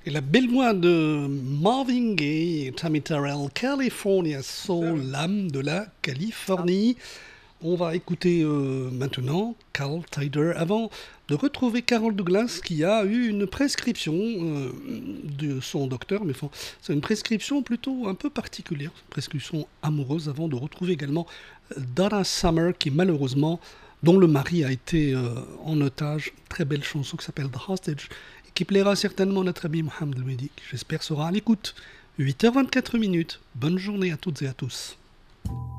Et la belle voix de Marvin Gaye et Tammy Terrell, California Soul, l'âme de la Californie. On va écouter maintenant Carl Tider avant de retrouver Carol Douglas qui a eu une prescription de son docteur, mais enfin, c'est une prescription plutôt un peu particulière, une prescription amoureuse, avant de retrouver également Donna Summer qui malheureusement, dont le mari a été en otage. Très belle chanson qui s'appelle The Hostage et qui plaira certainement à notre ami Mohamed El-Mehdi, qui j'espère sera à l'écoute. 8h24 minutes. Bonne journée à toutes et à tous.